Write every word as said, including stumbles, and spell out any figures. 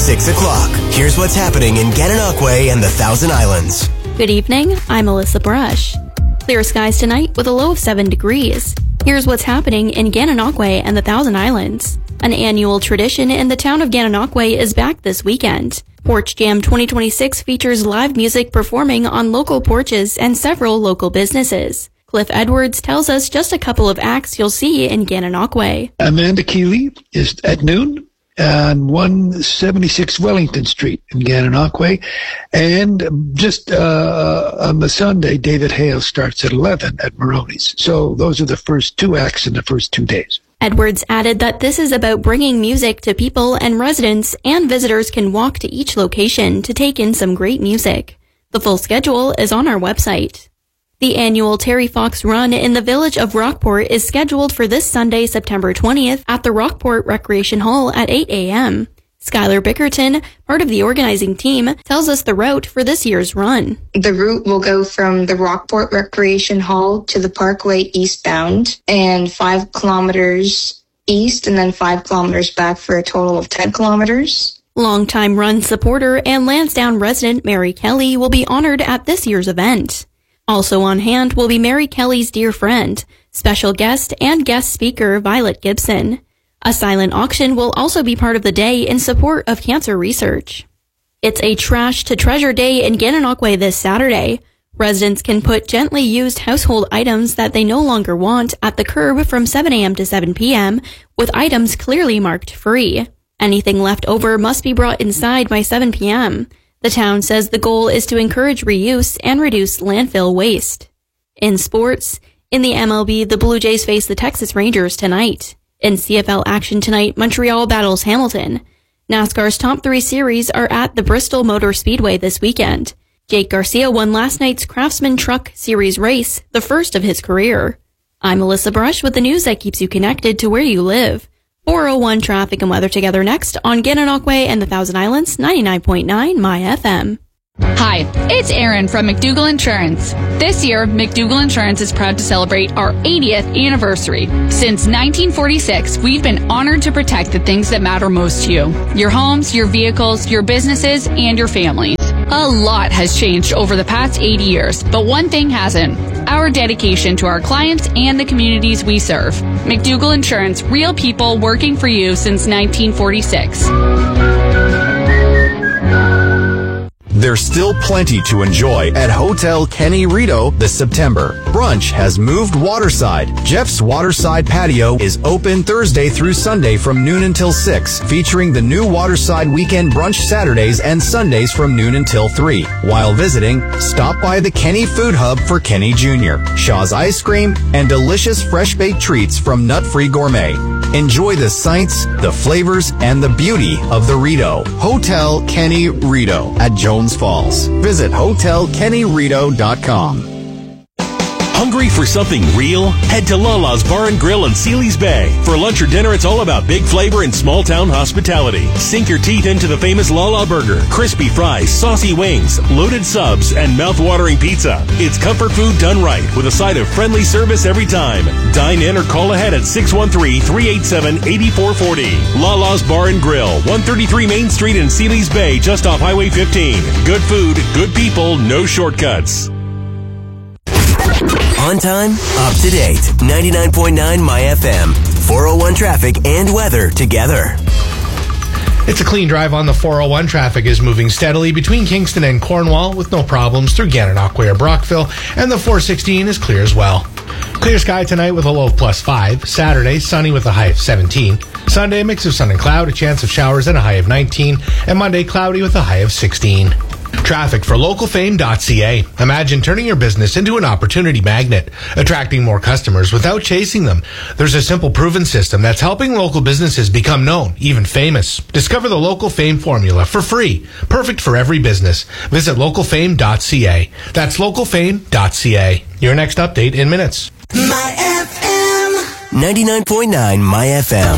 six o'clock. Here's what's happening in Gananoque and the Thousand Islands. Good evening, I'm Melissa Brush. Clear skies tonight with a low of seven degrees. Here's what's happening in Gananoque and the Thousand Islands. An annual tradition in the town of Gananoque is back this weekend. Porch Jam twenty twenty-six features live music performing on local porches and several local businesses. Cliff Edwards tells us just a couple of acts you'll see in Gananoque. Amanda Keeley is at noon on one seventy-six Wellington Street in Gananoque. And just uh, on the Sunday, David Hale starts at eleven at Maroney's. So those are the first two acts in the first two days. Edwards added that this is about bringing music to people, and residents and visitors can walk to each location to take in some great music. The full schedule is on our website. The annual Terry Fox Run in the village of Rockport is scheduled for this Sunday, September twentieth at the Rockport Recreation Hall at eight a.m. Skylar Bickerton, part of the organizing team, tells us the route for this year's run. The route will go from the Rockport Recreation Hall to the Parkway eastbound and five kilometers east and then five kilometers back for a total of ten kilometers. Longtime run supporter and Lansdowne resident Mary Kelly will be honored at this year's event. Also on hand will be Mary Kelly's dear friend, special guest and guest speaker Violet Gibson. A silent auction will also be part of the day in support of cancer research. It's a Trash to Treasure Day in Gananoque this Saturday. Residents can put gently used household items that they no longer want at the curb from seven a.m. to seven p.m. with items clearly marked free. Anything left over must be brought inside by seven p.m. The town says the goal is to encourage reuse and reduce landfill waste. In sports, in the M L B, the Blue Jays face the Texas Rangers tonight. In C F L action tonight, Montreal battles Hamilton. NASCAR's top three series are at the Bristol Motor Speedway this weekend. Jake Garcia won last night's Craftsman Truck Series race, the first of his career. I'm Melissa Brush with the news that keeps you connected to where you live. four oh one traffic and weather together next on Gananoque and the Thousand Islands, ninety-nine point nine My F M. Hi, it's Erin from McDougall Insurance. This year, McDougall Insurance is proud to celebrate our eightieth anniversary. Since nineteen forty-six, we've been honored to protect the things that matter most to you. Your homes, your vehicles, your businesses, and your families. A lot has changed over the past eighty years, but one thing hasn't. Our dedication to our clients and the communities we serve. McDougall Insurance, real people working for you since nineteen forty-six. There's still plenty to enjoy at Hotel Kenny Rito this September. Brunch has moved waterside. Jeff's Waterside Patio is open Thursday through Sunday from noon until six, featuring the new Waterside Weekend Brunch Saturdays and Sundays from noon until three. While visiting, stop by the Kenny Food Hub for Kenny Junior, Shaw's Ice Cream, and delicious fresh-baked treats from Nut Free Gourmet. Enjoy the sights, the flavors, and the beauty of the Rito. Hotel Kenny Rito at Jones Falls. Visit hotel kenny rito dot com. Hungry for something real? Head to Lala's Bar and Grill in Sealy's Bay. For lunch or dinner, it's all about big flavor and small-town hospitality. Sink your teeth into the famous Lala Burger, crispy fries, saucy wings, loaded subs, and mouth-watering pizza. It's comfort food done right with a side of friendly service every time. Dine in or call ahead at six one three, three eight seven, eight four four zero. Lala's Bar and Grill, one thirty-three Main Street in Sealy's Bay, just off Highway fifteen. Good food, good people, no shortcuts. On time, up to date. ninety-nine point nine My F M. four oh one traffic and weather together. It's a clean drive on the four oh one. Traffic is moving steadily between Kingston and Cornwall with no problems through Gananoque or Brockville, and the four sixteen is clear as well. Clear sky tonight with a low of plus five. Saturday, sunny with a high of seventeen. Sunday, a mix of sun and cloud, a chance of showers and a high of nineteen. And Monday, cloudy with a high of sixteen. Traffic for local fame dot c a. Imagine turning your business into an opportunity magnet, attracting more customers without chasing them. There's a simple proven system that's helping local businesses become known, even famous. Discover the Local Fame formula for free, perfect for every business. Visit local fame dot c a. That's local fame dot c a. Your next update in minutes. My F M. ninety-nine point nine My F M.